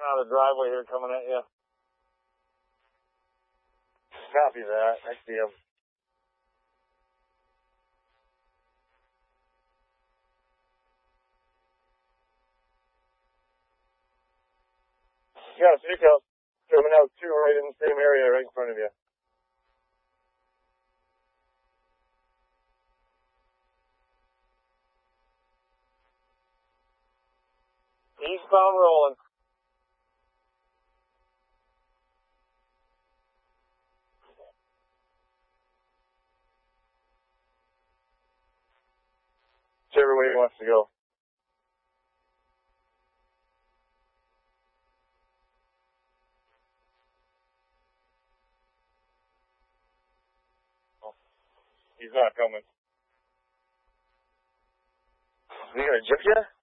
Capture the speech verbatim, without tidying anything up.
out of the driveway here coming at you. Copy that. I see him. You got a pickup coming out too, right in the same area, right in front of you. Eastbound rolling. Whichever way he wants to go. He's not coming. Is he gonna jip you?